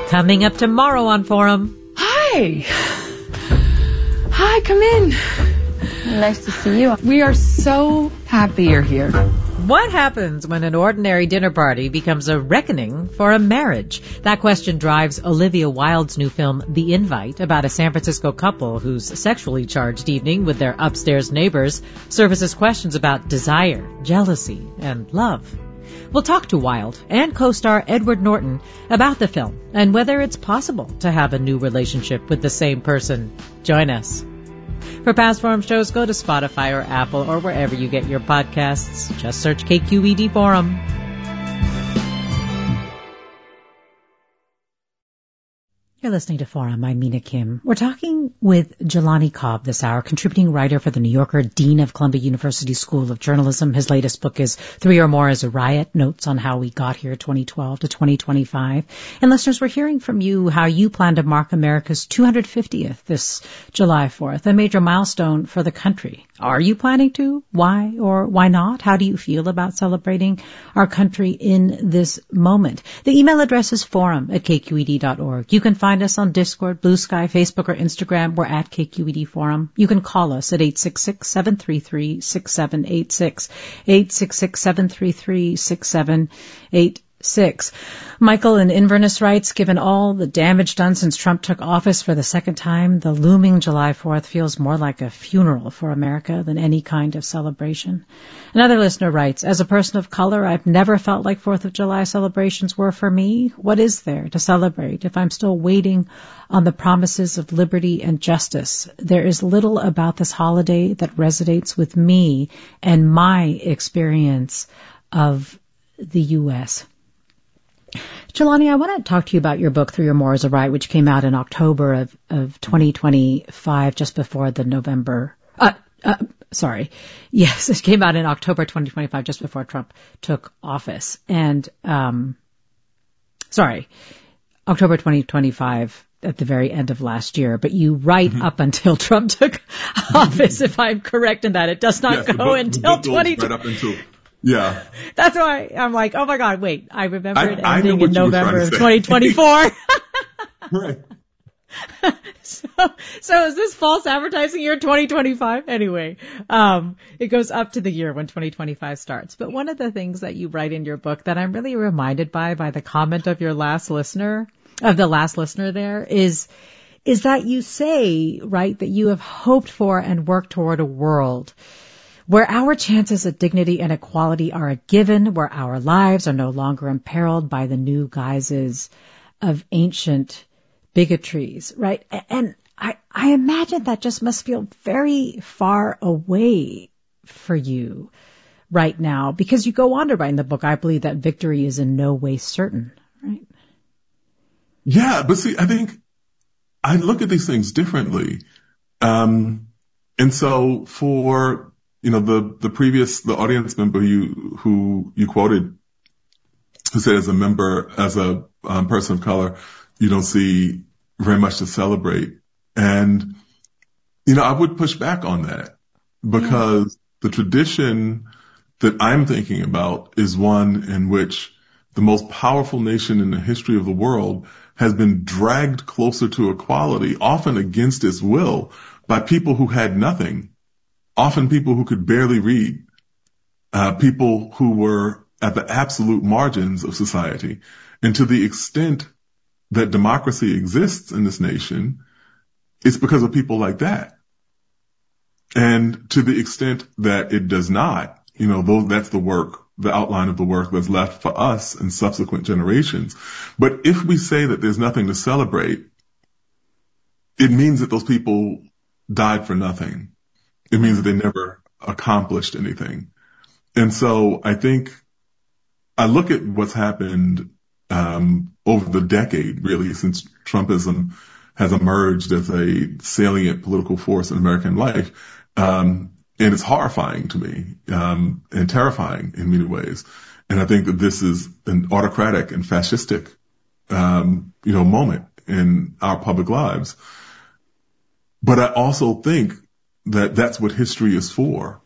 Coming up tomorrow on Forum. Hi. Hi, come in. Nice to see you. We are so happy you're here. What happens when an ordinary dinner party becomes a reckoning for a marriage? That question drives Olivia Wilde's new film, The Invite, about a San Francisco couple whose sexually charged evening with their upstairs neighbors surfaces questions about desire, jealousy, and love. We'll talk to Wilde and co-star Edward Norton about the film and whether it's possible to have a new relationship with the same person. Join us. For past Forum shows, go to Spotify or Apple or wherever you get your podcasts. Just search KQED Forum. You're listening to Forum. I'm Mina Kim. We're talking with Jelani Cobb this hour, contributing writer for The New Yorker, dean of Columbia University School of Journalism. His latest book is Three or More is a Riot, Notes on How We Got Here 2012 to 2025. And listeners, we're hearing from you how you plan to mark America's 250th this July 4th, a major milestone for the country. Are you planning to? Why or why not? How do you feel about celebrating our country in this moment? The email address is forum@kqed.org. You can find us on Discord, Blue Sky, Facebook, or Instagram. We're at KQED Forum. You can call us at 866-733-6786, 866-733-6786. Michael in Inverness writes, given all the damage done since Trump took office for the second time, the looming July 4th feels more like a funeral for America than any kind of celebration. Another listener writes, as a person of color, I've never felt like 4th of July celebrations were for me. What is there to celebrate if I'm still waiting on the promises of liberty and justice? There is little about this holiday that resonates with me and my experience of the U.S. Jelani, I want to talk to you about your book, Three or More is a Riot, which came out in October of 2025, just before the November, Yes, it came out in October 2025, just before Trump took office. And, October 2025 at the very end of last year, but you write up until Trump took office, if I'm correct in that. It does not go until 2020. Yeah. That's why I'm like, oh my God, wait, I remember it ending in November of 2024. Right. So is this false advertising year 2025? Anyway, it goes up to the year when 2025 starts. But one of the things that you write in your book that I'm really reminded by the comment of the last listener there is that you say, right, that you have hoped for and worked toward a world where our chances of dignity and equality are a given, where our lives are no longer imperiled by the new guises of ancient bigotries, right? And I imagine that just must feel very far away for you right now, because you go on to write in the book, I believe that victory is in no way certain, right? Yeah, but see, I think I look at these things differently. And so for the audience member who you quoted, who said as a person of color, you don't see very much to celebrate. And, I would push back on that because the tradition that I'm thinking about is one in which the most powerful nation in the history of the world has been dragged closer to equality, often against its will, by people who had nothing. Often people who could barely read, people who were at the absolute margins of society. And to the extent that democracy exists in this nation, it's because of people like that. And to the extent that it does not, that's the work, the outline of the work that's left for us and subsequent generations. But if we say that there's nothing to celebrate, it means that those people died for nothing. It means that they never accomplished anything. And so I think I look at what's happened over the decade, really, since Trumpism has emerged as a salient political force in American life. And it's horrifying to me and terrifying in many ways. And I think that this is an autocratic and fascistic, moment in our public lives. But I also think that that's what history is for.